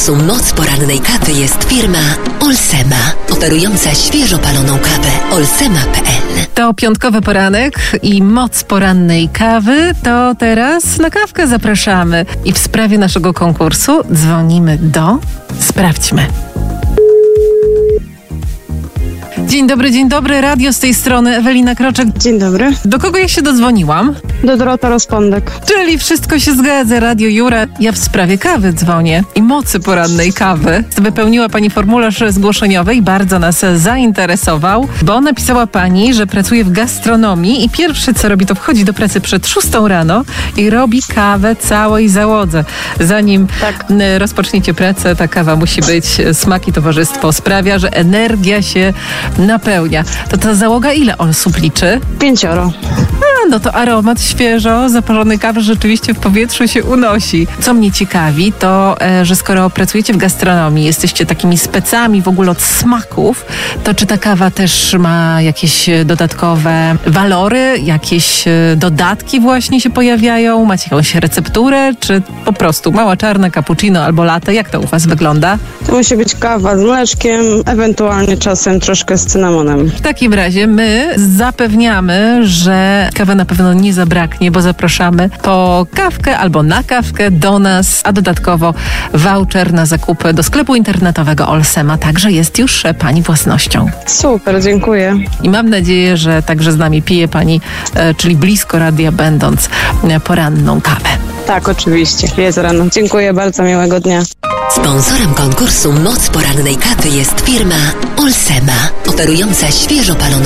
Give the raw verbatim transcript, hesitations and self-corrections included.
konkursu Moc Porannej Kawy jest firma Olsema, oferująca świeżo paloną kawę. olsema kropka pe el. To piątkowy poranek i Moc Porannej Kawy. To teraz na kawkę zapraszamy. I w sprawie naszego konkursu dzwonimy do... Sprawdźmy. Dzień dobry, dzień dobry. Radio z tej strony, Ewelina Kroczek. Dzień dobry. Do kogo ja się dodzwoniłam? Do Dorota Rozpądek. Czyli wszystko się zgadza, Radio Jura. Ja w sprawie kawy dzwonię i mocy porannej kawy. Wypełniła pani formularz zgłoszeniowy i bardzo nas zainteresował, bo napisała pani, że pracuje w gastronomii i pierwsze co robi, to wchodzi do pracy przed szóstą rano i robi kawę całej załodze. Zanim Tak. rozpoczniecie pracę, ta kawa musi być, smak i towarzystwo sprawia, że energia się napełnia. To ta załoga ile osób liczy? Pięcioro. A, no to aromat świeżo zapalonej kawy rzeczywiście w powietrzu się unosi. Co mnie ciekawi, to, e, że skoro pracujecie w gastronomii, jesteście takimi specami w ogóle od smaków, to czy ta kawa też ma jakieś dodatkowe walory, jakieś e, dodatki właśnie się pojawiają? Macie jakąś recepturę, czy po prostu mała czarna cappuccino albo latte? Jak to u was wygląda? To musi być kawa z mleczkiem, ewentualnie czasem troszkę z cynamonem. W takim razie my zapewniamy, że kawy na pewno nie zabraknie, bo zapraszamy po kawkę albo na kawkę do nas, a dodatkowo voucher na zakupy do sklepu internetowego Olsema także jest już pani własnością. Super, dziękuję. I mam nadzieję, że także z nami pije pani, e, czyli blisko radia będąc, e, poranną kawę. Tak, oczywiście. Jest rano. Dziękuję bardzo, miłego dnia. Sponsorem konkursu Moc Porannej Kawy jest firma Olsema, oferująca świeżo paloną